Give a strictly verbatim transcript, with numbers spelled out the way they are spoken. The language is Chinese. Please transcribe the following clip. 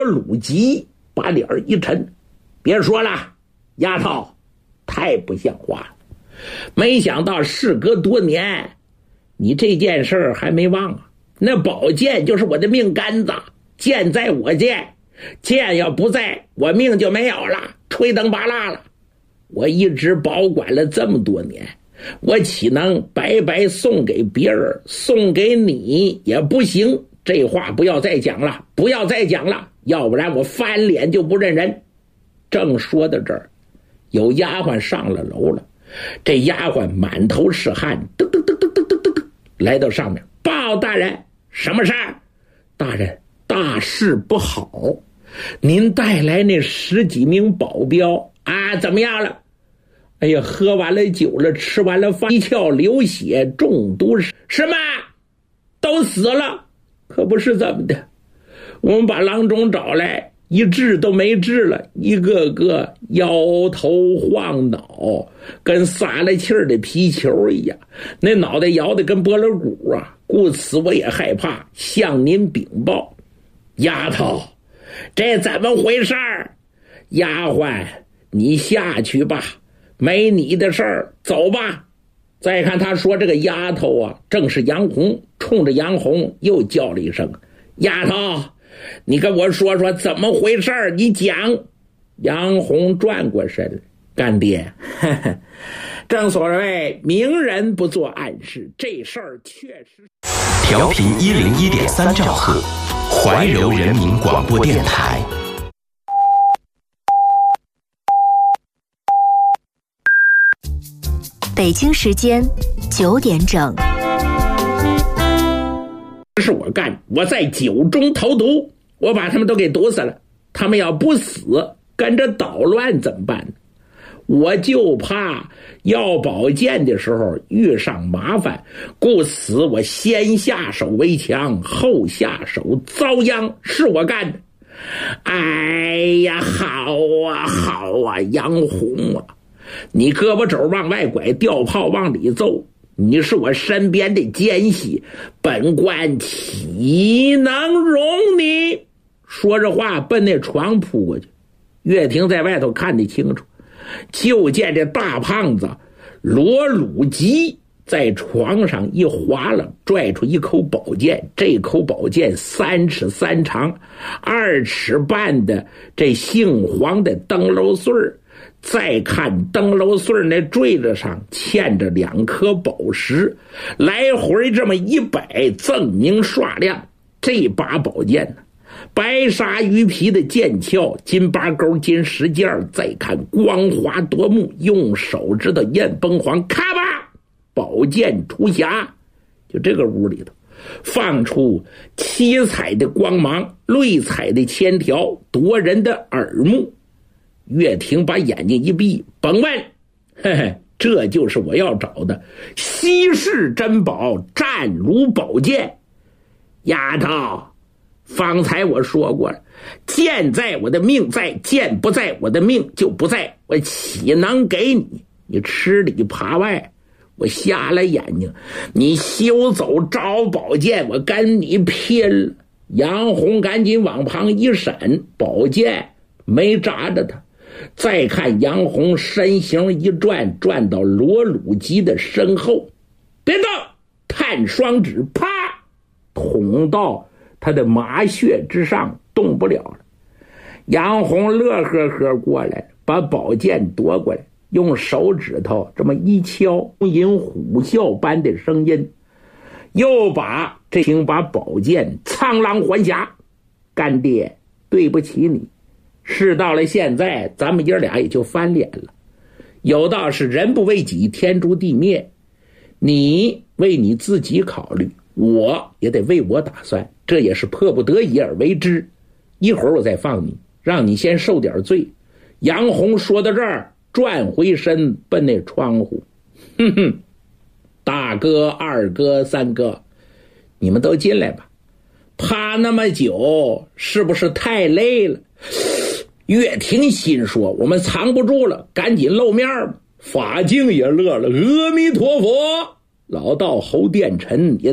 鲁吉把脸一沉，别说了，丫头，太不像话了。没想到事隔多年，你这件事儿还没忘啊。那宝剑就是我的命杆子，剑在我剑，剑要不在，我命就没有了，吹灯拔蜡了。我一直保管了这么多年，我岂能白白送给别人？送给你也不行。这话不要再讲了，不要再讲了，要不然我翻脸就不认人。正说到这儿，有丫鬟上了楼了。这丫鬟满头是汗，噔噔噔噔噔噔噔噔，来到上面，报大人，什么事儿？大人，大事不好，您带来那十几名保镖啊，怎么样了？哎呀，喝完了酒了，吃完了饭，一窍流血，中毒，什么？都死了？可不是这么的，我们把郎中找来，一治都没治了，一个个摇头晃脑，跟撒了气儿的皮球一样，那脑袋摇得跟拨了鼓啊！故此我也害怕，向您禀报。丫头，这怎么回事儿？丫鬟，你下去吧，没你的事儿，走吧。再看他说这个丫头啊，正是杨红，冲着杨红又叫了一声：丫头，你跟我说说怎么回事儿，你讲。杨红转过身，干爹，呵呵，正所谓明人不做暗事，这事儿确实。 调频一零一点三兆赫，怀柔人民广播电台。 北京时间九点整。 这是我干，我在酒中投毒，我把他们都给毒死了。他们要不死，跟着捣乱怎么办？我就怕要宝剑的时候遇上麻烦，故此我先下手为强，后下手遭殃，是我干的。哎呀，好啊好啊，杨红啊，你胳膊肘往外拐，吊炮往里揍，你是我身边的奸细，本官岂能容你？说着话奔那床扑过去。岳霆在外头看得清楚，就见这大胖子罗鲁吉在床上一划了，拽出一口宝剑，这口宝剑三尺三长，二尺半的这杏黄的灯笼穗儿，再看灯笼穗儿那坠子上嵌着两颗宝石，来回这么一摆，锃明刷亮。这把宝剑呢，白鲨鱼皮的剑鞘，金八钩金石件，再看光滑夺目，用手指头验崩黄，咔吧，宝剑出匣。就这个屋里头放出七彩的光芒，绿彩的铅条，夺人的耳目。岳霆把眼睛一闭，甭问，嘿嘿，这就是我要找的稀世珍宝湛如宝剑。丫头，方才我说过了，剑在我的命在，剑不在我的命就不在，我岂能给你？你吃里扒外，我瞎了眼睛，你休走找宝剑，我跟你拼了。杨红赶紧往旁一闪，宝剑没扎着他。再看杨红身形一转，转到罗鲁吉的身后，别动，探双指，啪，捅到他的马穴之上，动不了了。杨红乐呵呵过来，把宝剑夺过来，用手指头这么一敲，引虎啸般的声音，又把这请把宝剑苍狼还匣。干爹，对不起你，事到了现在，咱们爷俩也就翻脸了。有道是人不为己，天诛地灭。你为你自己考虑，我也得为我打算，这也是迫不得已而为之。一会儿我再放你，让你先受点罪。杨红说到这儿，转回身奔那窗户，哼哼，大哥、二哥、三哥，你们都进来吧。趴那么久，是不是太累了？岳霆心说，我们藏不住了，赶紧露面吧。法镜也乐了，阿弥陀佛。老道侯殿臣也